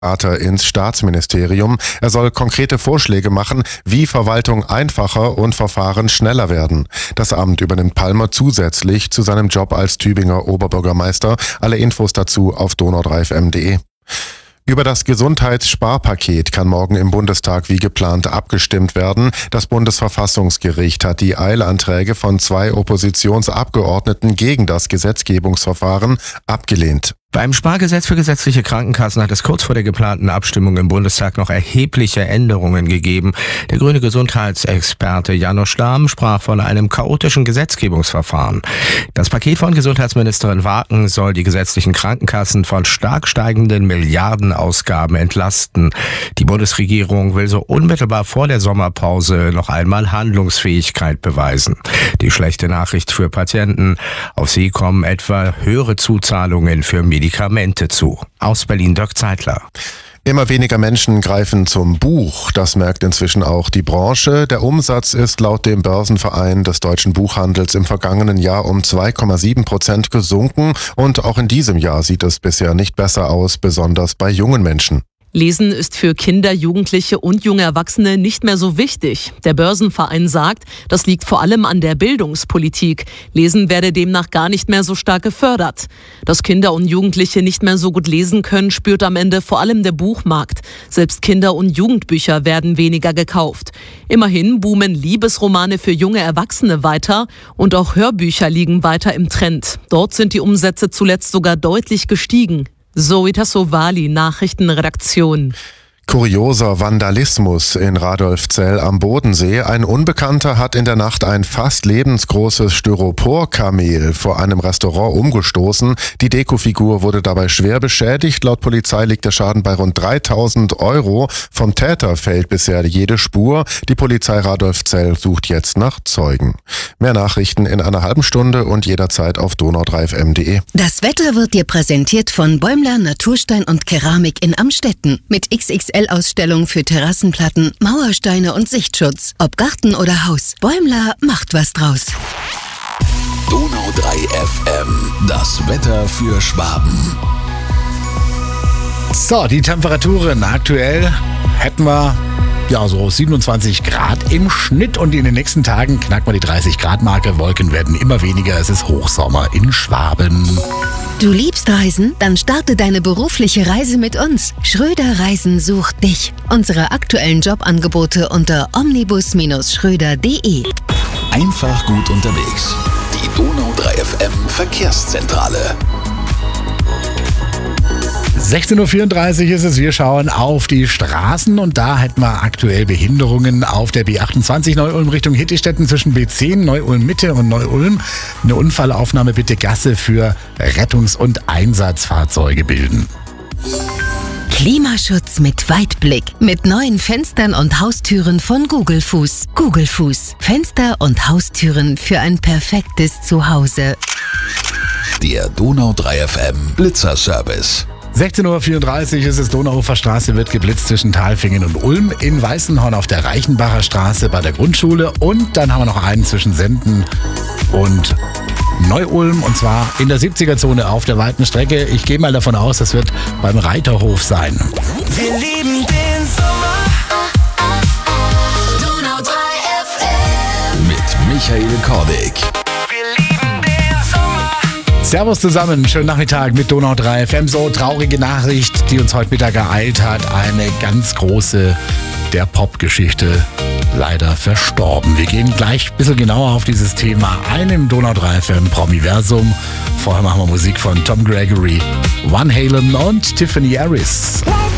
Berater ins Staatsministerium. Er soll konkrete Vorschläge machen, wie Verwaltung einfacher und Verfahren schneller werden. Das Amt übernimmt Palmer zusätzlich zu seinem Job als Tübinger Oberbürgermeister. Alle Infos dazu auf donau3fm.de. Über das Gesundheitssparpaket kann morgen im Bundestag wie geplant abgestimmt werden. Das Bundesverfassungsgericht hat die Eilanträge von 2 Oppositionsabgeordneten gegen das Gesetzgebungsverfahren abgelehnt. Beim Spargesetz für gesetzliche Krankenkassen hat es kurz vor der geplanten Abstimmung im Bundestag noch erhebliche Änderungen gegeben. Der grüne Gesundheitsexperte Janosch Lahm sprach von einem chaotischen Gesetzgebungsverfahren. Das Paket von Gesundheitsministerin Waken soll die gesetzlichen Krankenkassen von stark steigenden Milliardenausgaben entlasten. Die Bundesregierung will so unmittelbar vor der Sommerpause noch einmal Handlungsfähigkeit beweisen. Die schlechte Nachricht für Patienten: Auf sie kommen etwa höhere Zuzahlungen für Medikamente zu. Aus Berlin Dirk Zeitler. Immer weniger Menschen greifen zum Buch. Das merkt inzwischen auch die Branche. Der Umsatz ist laut dem Börsenverein des deutschen Buchhandels im vergangenen Jahr um 2,7% gesunken. Und auch in diesem Jahr sieht es bisher nicht besser aus, besonders bei jungen Menschen. Lesen ist für Kinder, Jugendliche und junge Erwachsene nicht mehr so wichtig. Der Börsenverein sagt, das liegt vor allem an der Bildungspolitik. Lesen werde demnach gar nicht mehr so stark gefördert. Dass Kinder und Jugendliche nicht mehr so gut lesen können, spürt am Ende vor allem der Buchmarkt. Selbst Kinder- und Jugendbücher werden weniger gekauft. Immerhin boomen Liebesromane für junge Erwachsene weiter und auch Hörbücher liegen weiter im Trend. Dort sind die Umsätze zuletzt sogar deutlich gestiegen. Zoe Tassovali, Nachrichtenredaktion. Kurioser Vandalismus in Radolfzell am Bodensee. Ein Unbekannter hat in der Nacht ein fast lebensgroßes Styropor-Kamel vor einem Restaurant umgestoßen. Die Dekofigur wurde dabei schwer beschädigt. Laut Polizei liegt der Schaden bei rund 3.000 €. Vom Täter fehlt bisher jede Spur. Die Polizei Radolfzell sucht jetzt nach Zeugen. Mehr Nachrichten in einer halben Stunde und jederzeit auf donau3fm.de. Das Wetter wird dir präsentiert von Bäumler Naturstein und Keramik in Amstetten mit XXL-Ausstellung für Terrassenplatten, Mauersteine und Sichtschutz. Ob Garten oder Haus, Bäumler macht was draus. Donau3fm, das Wetter für Schwaben. So, die Temperaturen aktuell hätten wir so 27 Grad im Schnitt und in den nächsten Tagen knacken wir die 30-Grad-Marke. Wolken werden immer weniger. Es ist Hochsommer in Schwaben. Du liebst Reisen? Dann starte deine berufliche Reise mit uns. Schröder Reisen sucht dich. Unsere aktuellen Jobangebote unter omnibus-schröder.de. Einfach gut unterwegs. Die Donau3fm Verkehrszentrale. 16:34 Uhr ist es, wir schauen auf die Straßen und da hätten wir aktuell Behinderungen auf der B28 Neu-Ulm Richtung Hittistetten zwischen B10, Neu-Ulm Mitte und Neu-Ulm. Eine Unfallaufnahme bitte Gasse für Rettungs- und Einsatzfahrzeuge bilden. Klimaschutz mit Weitblick. Mit neuen Fenstern und Haustüren von Google Fuß. Google Fuß. Fenster und Haustüren für ein perfektes Zuhause. Der Donau3fm Blitzerservice. 16:34 Uhr ist es, Donauufer Straße wird geblitzt zwischen Talfingen und Ulm, in Weißenhorn auf der Reichenbacher Straße bei der Grundschule und dann haben wir noch einen zwischen Senden und Neu-Ulm und zwar in der 70er-Zone auf der weiten Strecke. Ich gehe mal davon aus, das wird beim Reiterhof sein. Wir lieben den Sommer. Donau3fm. Mit Michael Kordig. Servus zusammen, schönen Nachmittag mit Donau3fm. So, traurige Nachricht, die uns heute Mittag ereilt hat. Eine ganz große der Popgeschichte leider verstorben. Wir gehen gleich ein bisschen genauer auf dieses Thema ein im Donau3fm Promiversum. Vorher machen wir Musik von Tom Gregory, Van Halen und Tiffany Harris.